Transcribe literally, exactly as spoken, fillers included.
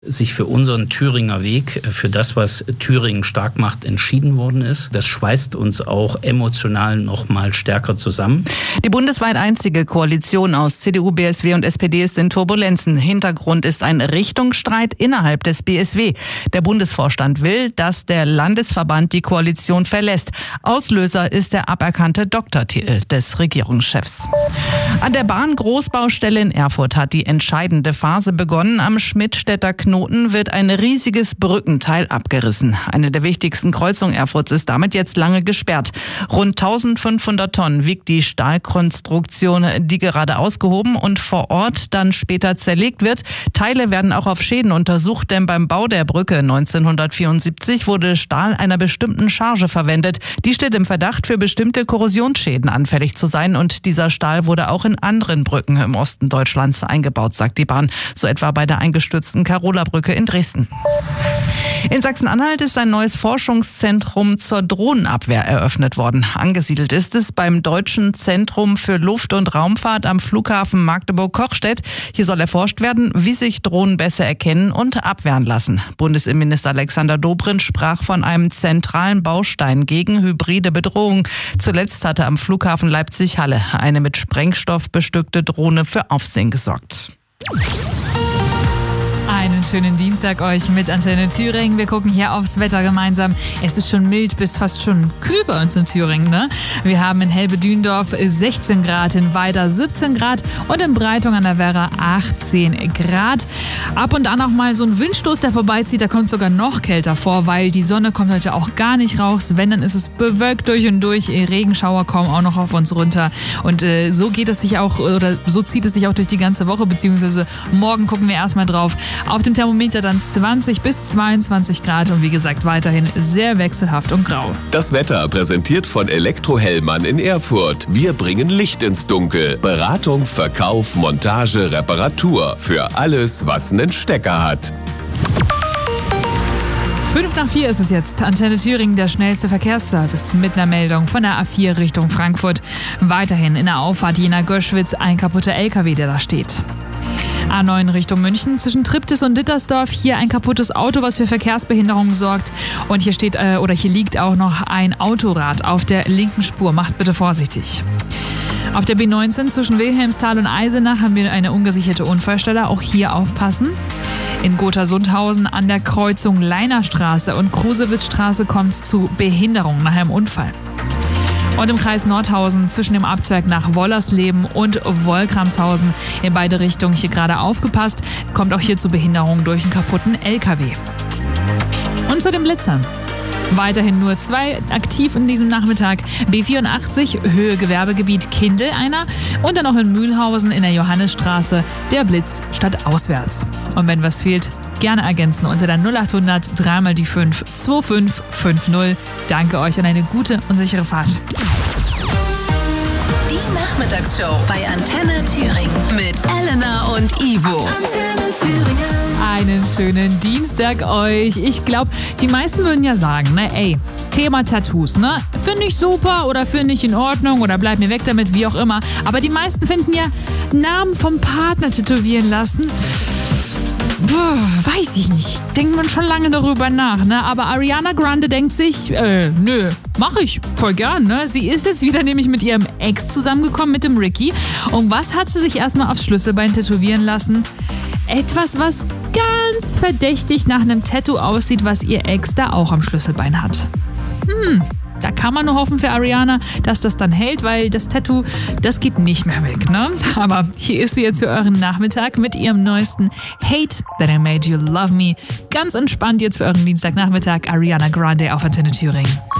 sich für unseren Thüringer Weg, für das, was Thüringen stark macht, entschieden worden ist. Das schweißt uns auch emotional noch mal stärker zusammen. Die bundesweit einzige Koalition aus C D U, B S W und S P D ist in Turbulenzen. Hintergrund ist ein Richtungsstreit innerhalb des B S W. Der Bundesvorstand will, dass der Landesverband die Koalition verlässt. Auslöser ist der aberkannte Doktortitel des Regierungschefs. An der Bahn-Großbaustelle in Erfurt hat die entscheidende Phase begonnen. Am Schmidtstädter Knoten wird ein riesiges Brückenteil abgerissen. Eine der wichtigsten Kreuzungen Erfurts ist damit jetzt lange gesperrt. Rund eintausendfünfhundert Tonnen wiegt die Stahlkonstruktion, die gerade ausgehoben und vor Ort dann später zerlegt wird. Teile werden auch auf Schäden untersucht, denn beim Bau der Brücke neunzehnhundertvierundsiebzig wurde Stahl einer bestimmten Charge verwendet. Die steht im Verdacht, für bestimmte Korrosionsschäden anfällig zu sein, und dieser Stahl wurde auch in anderen Brücken im Osten Deutschlands eingebaut, sagt die Bahn. So etwa bei der eingestürzten Karola-Brücke in Dresden. In Sachsen-Anhalt ist ein neues Forschungszentrum zur Drohnenabwehr eröffnet worden. Angesiedelt ist es beim Deutschen Zentrum für Luft- und Raumfahrt am Flughafen Magdeburg-Kochstedt. Hier soll erforscht werden, wie sich Drohnen besser erkennen und abwehren lassen. Bundesinnenminister Alexander Dobrindt sprach von einem zentralen Baustein gegen hybride Bedrohungen. Zuletzt hatte am Flughafen Leipzig-Halle eine mit Sprengstoff bestückte Drohne für Aufsehen gesorgt. Einen schönen Dienstag euch mit Antenne Thüringen. Wir gucken hier aufs Wetter gemeinsam. Es ist schon mild bis fast schon kühl bei uns in Thüringen, ne? Wir haben in Helbe-Dündorf sechzehn Grad, in Weida siebzehn Grad und in Breitung an der Werra achtzehn Grad. Ab und an auch mal so ein Windstoß, der vorbeizieht. Da kommt sogar noch kälter vor, weil die Sonne kommt heute auch gar nicht raus. Wenn, dann ist es bewölkt durch und durch. Regenschauer kommen auch noch auf uns runter. Und äh, so geht es sich auch, oder so zieht es sich auch durch die ganze Woche, beziehungsweise morgen gucken wir erstmal drauf. Auf dem Thermometer dann zwanzig bis zweiundzwanzig Grad und wie gesagt weiterhin sehr wechselhaft und grau. Das Wetter präsentiert von Elektro-Hellmann in Erfurt. Wir bringen Licht ins Dunkel. Beratung, Verkauf, Montage, Reparatur. Für alles, was einen Stecker hat. Fünf nach vier ist es jetzt. Antenne Thüringen, der schnellste Verkehrsservice. Mit einer Meldung von der A vier Richtung Frankfurt. Weiterhin in der Auffahrt Jena-Göschwitz ein kaputter L K W, der da steht. A neun Richtung München, zwischen Triptis und Dittersdorf, hier ein kaputtes Auto, was für Verkehrsbehinderung sorgt. Und hier steht, äh, oder hier liegt auch noch ein Autorad auf der linken Spur. Macht bitte vorsichtig. Auf der B neunzehn zwischen Wilhelmsthal und Eisenach haben wir eine ungesicherte Unfallstelle. Auch hier aufpassen. In Gotha-Sundhausen an der Kreuzung Leinerstraße und Krusewitzstraße kommt es zu Behinderung nach einem Unfall. Und im Kreis Nordhausen zwischen dem Abzweig nach Wollersleben und Wolkramshausen in beide Richtungen hier gerade aufgepasst, kommt auch hier zu Behinderungen durch einen kaputten L K W. Und zu den Blitzern. Weiterhin nur zwei aktiv in diesem Nachmittag. B vierundachtzig, Höhe Gewerbegebiet Kindl einer und dann auch in Mühlhausen in der Johannesstraße der Blitz statt auswärts. Und wenn was fehlt, gerne ergänzen unter der null achthundert drei mal die fünf zwei fünf fünf null. Danke euch und eine gute und sichere Fahrt. Die Nachmittagsshow bei Antenne Thüringen mit Elena und Ivo. Antenne Thüringen. Einen schönen Dienstag euch. Ich glaube, die meisten würden ja sagen, ne, ey, Thema Tattoos, ne? Finde ich super oder finde ich in Ordnung oder bleib mir weg damit, wie auch immer. Aber die meisten finden ja Namen vom Partner tätowieren lassen. Puh, weiß ich nicht. Denkt man schon lange darüber nach, ne? Aber Ariana Grande denkt sich, äh, nö, mach ich voll gern, ne? Sie ist jetzt wieder nämlich mit ihrem Ex zusammengekommen, mit dem Ricky. Und was hat sie sich erstmal aufs Schlüsselbein tätowieren lassen? Etwas, was ganz verdächtig nach einem Tattoo aussieht, was ihr Ex da auch am Schlüsselbein hat. Hm, da kann man nur hoffen für Ariana, dass das dann hält, weil das Tattoo, das geht nicht mehr weg, ne? Aber hier ist sie jetzt für euren Nachmittag mit ihrem neuesten Hate That I Made You Love Me. Ganz entspannt jetzt für euren Dienstagnachmittag. Ariana Grande auf Antenne Thüringen.